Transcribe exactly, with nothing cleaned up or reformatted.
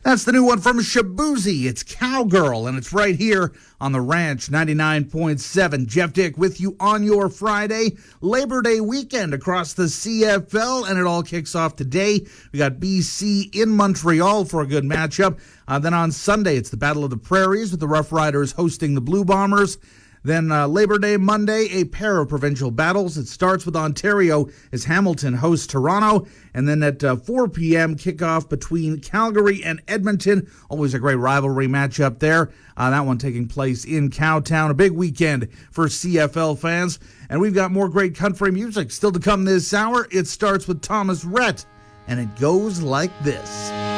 That's the new one from Shaboozey. It's Cowgirl, and it's right here on the Ranch ninety-nine point seven. Jeff Dick with you on your Friday, Labor Day weekend across the C F L, and it all kicks off today. We got B C in Montreal for a good matchup. Uh, then on Sunday, it's the Battle of the Prairies with the Rough Riders hosting the Blue Bombers. Then uh, Labor Day Monday, a pair of provincial battles. It starts with Ontario as Hamilton hosts Toronto. And then at uh, four p.m., kickoff between Calgary and Edmonton. Always a great rivalry matchup there. Uh, that one taking place in Cowtown. A big weekend for C F L fans. And we've got more great country music still to come this hour. It starts with Thomas Rhett, and it goes like this.